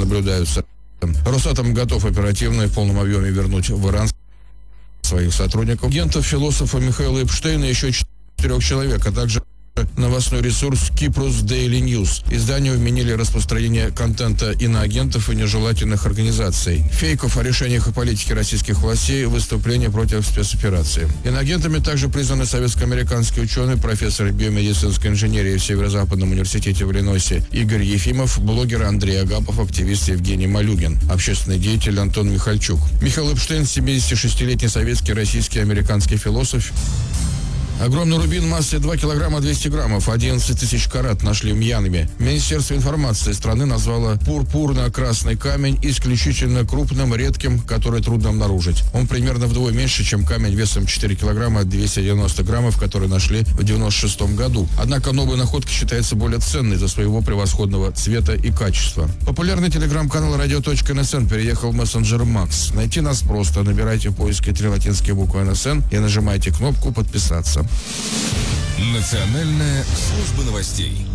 наблюдаются. Росатом готов оперативно и в полном объеме вернуть в Иран своих сотрудников, агентов философа Михаила Эпштейна и еще 4 человек, а также новостной ресурс Cyprus Daily News. Изданию вменили распространение контента иноагентов и нежелательных организаций, фейков о решениях и политике российских властей, выступления против спецоперации. Иноагентами также признаны советско-американский ученый, профессор биомедицинской инженерии в Северо-Западном университете в Иллинойсе Игорь Ефимов, блогер Андрей Агапов, активист Евгений Малюгин, общественный деятель Антон Михальчук. Михаил Эпштейн, 76-летний советский, российский, американский философ. Огромный рубин массой 2 килограмма 200 граммов, 11 тысяч карат нашли в Мьянме. Министерство информации страны назвало пурпурно-красный камень исключительно крупным, редким, который трудно обнаружить. Он примерно вдвое меньше, чем камень весом 4 килограмма 290 граммов, который нашли в 1996 году. Однако новая находка считается более ценной из-за своего превосходного цвета и качества. Популярный телеграм-канал radio.nsn переехал в мессенджер Макс. Найти нас просто. Набирайте в поиске 3 латинские буквы НСН и нажимайте кнопку «Подписаться». Национальная служба новостей.